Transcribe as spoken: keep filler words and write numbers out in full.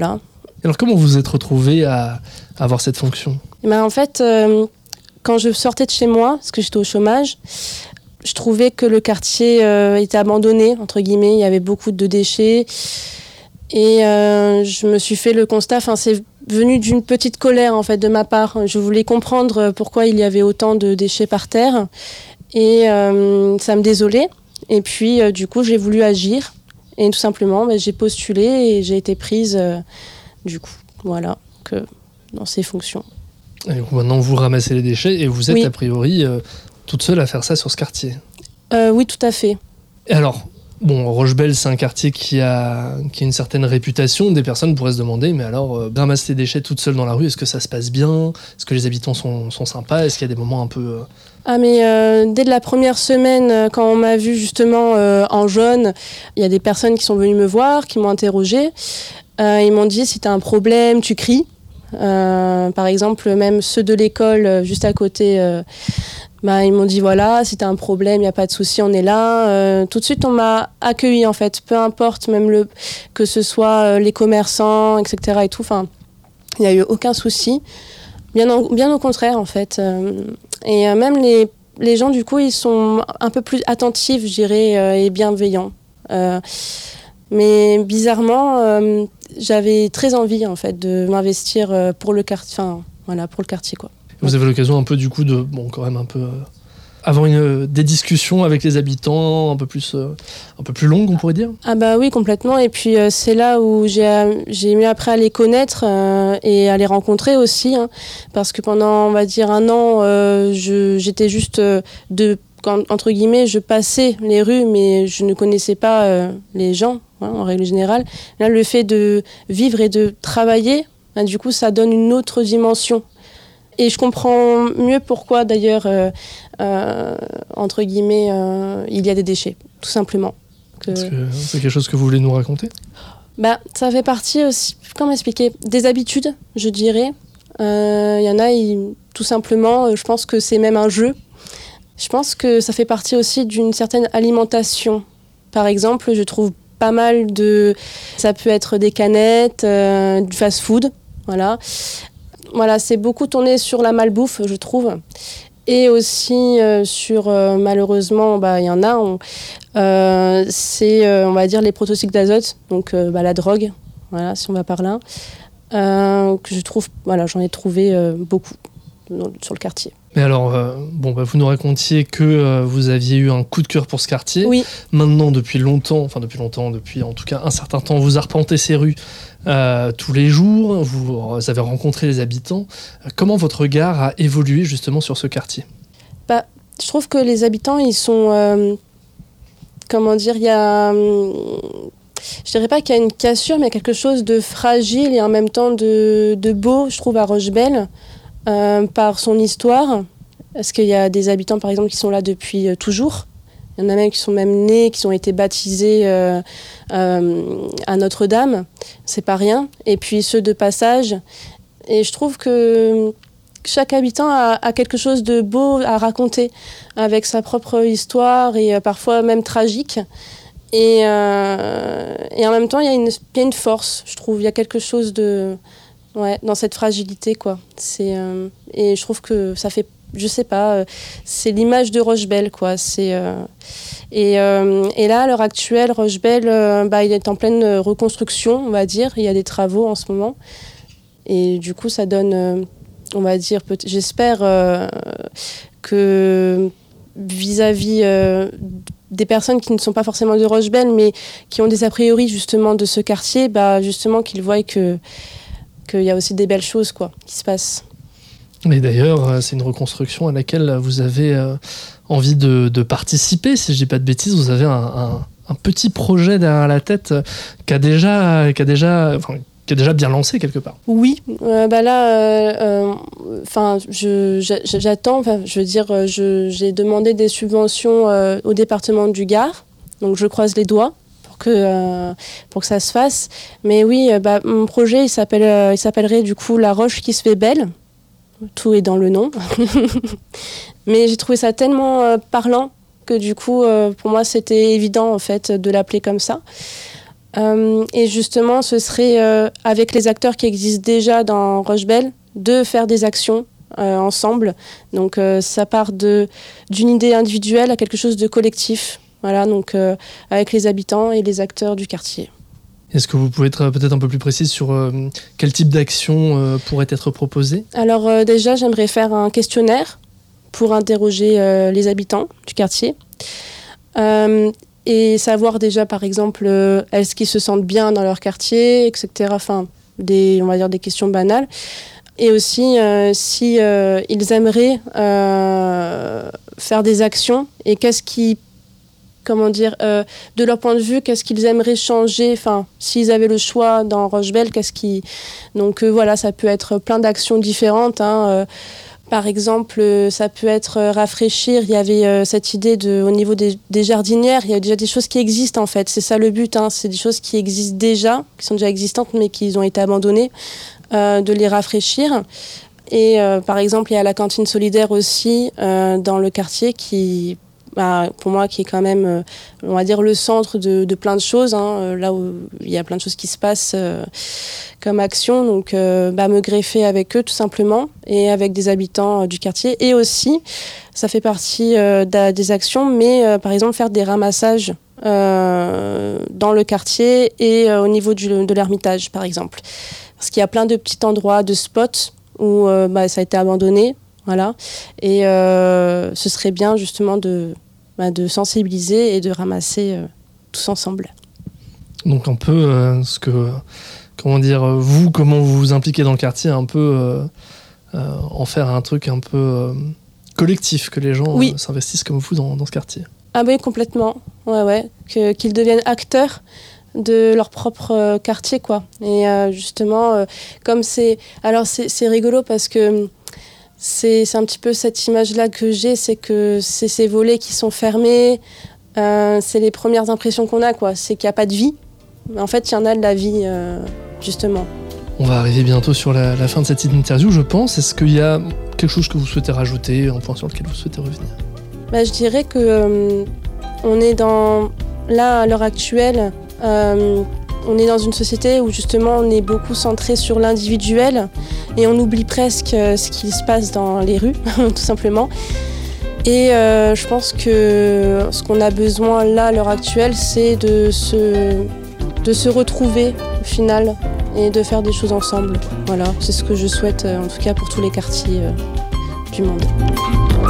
Là. Alors comment vous vous êtes retrouvé à, à avoir cette fonction ? Et ben, en fait, euh, quand je sortais de chez moi, parce que j'étais au chômage, je trouvais que le quartier euh, était abandonné, entre guillemets. Il y avait beaucoup de déchets. Et euh, je me suis fait le constat, enfin, c'est venu d'une petite colère, en fait, de ma part. Je voulais comprendre pourquoi il y avait autant de déchets par terre. Et euh, ça me désolait. Et puis, euh, du coup, j'ai voulu agir. Et tout simplement, bah, j'ai postulé et j'ai été prise, euh, du coup, voilà, que dans ces fonctions. Et donc maintenant, vous ramassez les déchets et vous êtes Oui. a priori euh, toute seule à faire ça sur ce quartier. Euh, oui, tout à fait. Et alors, bon, Rochebelle, c'est un quartier qui a, qui a une certaine réputation. Des personnes pourraient se demander, mais alors, euh, ramasser des déchets toute seule dans la rue, est-ce que ça se passe bien ? Est-ce que les habitants sont, sont sympas ? Est-ce qu'il y a des moments un peu... Euh... Ah mais euh, dès la première semaine, quand on m'a vu justement euh, en jaune, il y a des personnes qui sont venues me voir, qui m'ont interrogée. Euh, ils m'ont dit, si t'as un problème, tu cries. Euh, par exemple, même ceux de l'école euh, juste à côté, euh, bah, ils m'ont dit voilà, si t'as un problème, il n'y a pas de souci, on est là. Euh, tout de suite, on m'a accueilli en fait, peu importe, même le, que ce soit euh, les commerçants, et cetera et tout. Enfin, il n'y a eu aucun souci. Bien, en, bien au contraire en fait. Euh, et euh, même les, les gens du coup, ils sont un peu plus attentifs, je dirais, euh, et bienveillants. Euh, mais bizarrement, euh, j'avais très envie en fait de m'investir euh, pour le quartier, enfin voilà, pour le quartier quoi. Vous avez l'occasion un peu du coup de, bon, quand même un peu, euh, avoir une, des discussions avec les habitants un peu plus, euh, un peu plus longues, on pourrait dire. Ah bah oui, complètement. Et puis euh, c'est là où j'ai, j'ai mieux appris à les connaître euh, et à les rencontrer aussi, hein, parce que pendant, on va dire, un an, euh, je, j'étais juste euh, de, quand, entre guillemets, je passais les rues, mais je ne connaissais pas euh, les gens, hein, en règle générale. Là, le fait de vivre et de travailler, hein, du coup, ça donne une autre dimension. Et je comprends mieux pourquoi, d'ailleurs, euh, euh, entre guillemets, euh, il y a des déchets, tout simplement. Que... Est-ce que c'est quelque chose que vous voulez nous raconter ? Bah, ça fait partie aussi, comment expliquer, des habitudes, je dirais. Il euh, y en a, ils, tout simplement, je pense que c'est même un jeu. Je pense que ça fait partie aussi d'une certaine alimentation. Par exemple, je trouve pas mal de... Ça peut être des canettes, euh, du fast-food, voilà. Voilà, c'est beaucoup tourné sur la malbouffe, je trouve. Et aussi euh, sur, euh, malheureusement, bah, y en a, on, euh, c'est, euh, on va dire, les protoxydes d'azote, donc euh, bah, la drogue, voilà, si on va par là, euh, que je trouve, voilà, j'en ai trouvé euh, beaucoup dans, sur le quartier. Mais alors, euh, bon, bah, vous nous racontiez que euh, vous aviez eu un coup de cœur pour ce quartier. Oui. Maintenant, depuis longtemps, enfin depuis longtemps, depuis en tout cas un certain temps, vous arpentez ces rues euh, tous les jours, vous, vous avez rencontré les habitants. Comment votre regard a évolué justement sur ce quartier ? Bah, je trouve que les habitants, ils sont... Euh, comment dire, il y a... Je dirais pas qu'il y a une cassure, mais il y a quelque chose de fragile et en même temps de, de beau, je trouve, à Rochebelle. Euh, par son histoire, parce qu'il y a des habitants par exemple qui sont là depuis euh, toujours. Il y en a même qui sont même nés, qui ont été baptisés euh, euh, à Notre-Dame, c'est pas rien. Et puis ceux de passage. Et je trouve que chaque habitant a, a quelque chose de beau à raconter, avec sa propre histoire et euh, parfois même tragique. Et, euh, et en même temps, il y a une, il y a une force, je trouve. Il y a quelque chose de... Ouais, dans cette fragilité, quoi. C'est, euh, et je trouve que ça fait, je sais pas, euh, c'est l'image de Rochebelle, quoi. C'est, euh, et, euh, et là, à l'heure actuelle, Rochebelle, euh, bah, il est en pleine reconstruction, on va dire. Il y a des travaux en ce moment. Et du coup, ça donne, euh, on va dire, peut- j'espère euh, que vis-à-vis euh, des personnes qui ne sont pas forcément de Rochebelle, mais qui ont des a priori, justement, de ce quartier, bah, justement, qu'ils voient que qu'il y a aussi des belles choses quoi, qui se passent. Et d'ailleurs, c'est une reconstruction à laquelle vous avez euh, envie de, de participer, si je dis pas de bêtises. Vous avez un, un, un petit projet derrière la tête euh, qui a déjà, qui a déjà, enfin, qui est déjà bien lancé quelque part. Oui, euh, bah là, enfin, euh, euh, je, j'attends. Enfin, je veux dire, je, j'ai demandé des subventions euh, au département du Gard, donc je croise les doigts. Que, euh, pour que ça se fasse. Mais oui, euh, bah, mon projet, il, s'appelle, euh, il s'appellerait du coup La Roche qui se fait belle. Tout est dans le nom. Mais j'ai trouvé ça tellement euh, parlant que du coup, euh, pour moi, c'était évident en fait de l'appeler comme ça. Euh, et justement, ce serait euh, avec les acteurs qui existent déjà dans Rochebelle, de faire des actions euh, ensemble. Donc euh, ça part de, d'une idée individuelle à quelque chose de collectif. Voilà, donc euh, avec les habitants et les acteurs du quartier. Est-ce que vous pouvez être peut-être un peu plus précise sur euh, quel type d'action euh, pourrait être proposé ? Alors euh, déjà, j'aimerais faire un questionnaire pour interroger euh, les habitants du quartier. Euh, et savoir déjà, par exemple, euh, est-ce qu'ils se sentent bien dans leur quartier, et cetera. Enfin, des, on va dire des questions banales. Et aussi, euh, si euh, ils aimeraient euh, faire des actions et qu'est-ce qui, comment dire, euh, de leur point de vue, qu'est-ce qu'ils aimeraient changer. Enfin, s'ils avaient le choix dans Rochebelle, qu'est-ce qui, donc euh, voilà, ça peut être plein d'actions différentes. Hein, euh, Par exemple, ça peut être rafraîchir. Il y avait euh, cette idée de, au niveau des, des jardinières, il y a déjà des choses qui existent en fait. C'est ça le but, hein. C'est des choses qui existent déjà, qui sont déjà existantes, mais qui ont été abandonnées, euh, de les rafraîchir. Et euh, par exemple, il y a la cantine solidaire aussi euh, dans le quartier qui, bah, pour moi, qui est quand même, euh, on va dire, le centre de, de plein de choses. Hein, là où il y a plein de choses qui se passent euh, comme action. Donc, euh, bah, me greffer avec eux, tout simplement, et avec des habitants euh, du quartier. Et aussi, ça fait partie euh, des actions, mais euh, par exemple, faire des ramassages euh, dans le quartier et euh, au niveau du, de l'Ermitage, par exemple. Parce qu'il y a plein de petits endroits, de spots où euh, bah, ça a été abandonné. Voilà. Et euh, ce serait bien justement de, bah, de sensibiliser et de ramasser euh, tous ensemble. Donc un peu euh, ce que, comment dire, vous, comment vous vous impliquez dans le quartier, un peu euh, euh, en faire un truc un peu euh, collectif, que les gens oui. euh, s'investissent comme vous dans, dans ce quartier. Ah oui, complètement. Ouais, ouais. Que, qu'ils deviennent acteurs de leur propre euh, quartier, quoi. Et euh, justement, euh, comme c'est... Alors c'est, c'est rigolo parce que C'est, c'est un petit peu cette image-là que j'ai, c'est que c'est ces volets qui sont fermés, euh, c'est les premières impressions qu'on a, quoi. C'est qu'il n'y a pas de vie, mais en fait, il y en a de la vie, euh, justement. On va arriver bientôt sur la, la fin de cette interview, je pense. Est-ce qu'il y a quelque chose que vous souhaitez rajouter, un point sur lequel vous souhaitez revenir ? Bah, je dirais que euh, on est dans... Là, à l'heure actuelle, euh, on est dans une société où justement on est beaucoup centré sur l'individuel et on oublie presque ce qui se passe dans les rues, tout simplement. Et euh, je pense que ce qu'on a besoin là, à l'heure actuelle, c'est de se, de se retrouver au final et de faire des choses ensemble. Voilà, c'est ce que je souhaite en tout cas pour tous les quartiers euh, du monde.